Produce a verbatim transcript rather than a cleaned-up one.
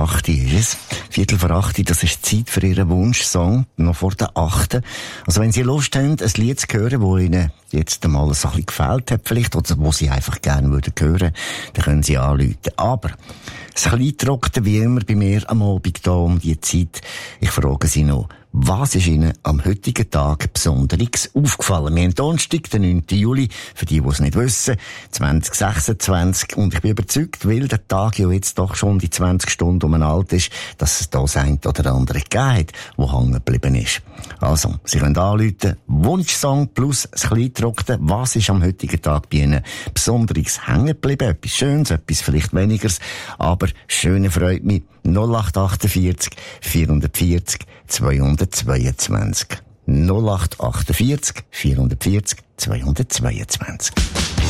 acht ist es. Viertel vor acht, das ist die Zeit für Ihren Wunschsong, noch vor der achten. Also wenn Sie Lust haben, ein Lied zu hören, das Ihnen jetzt einmal so ein bisschen gefällt hat vielleicht, oder wo Sie einfach gerne würden hören, dann können Sie anrufen. Aber das Kleintrockene wie immer bei mir am Abend hier um die Zeit. Ich frage Sie noch, was ist Ihnen am heutigen Tag besonders aufgefallen? Wir haben Donnerstag, den neunten Juli, für die, die es nicht wissen, zwanzig sechsundzwanzig. Und ich bin überzeugt, weil der Tag ja jetzt doch schon die zwanzig Stunden um ein alt ist, dass es da das eine oder andere gegeben hat, das hängen geblieben ist. Also, Sie können anrufen, Wunschsong plus das Kleintrockene. Was ist am heutigen Tag bei Ihnen besonders hängen geblieben? Etwas Schönes, etwas vielleicht Wenigeres, aber schöne Freude mit null acht achtundvierzig vierhundertvierzig zweihundertzweiundzwanzig. null acht achtundvierzig vierhundertvierzig zweihundertzweiundzwanzig.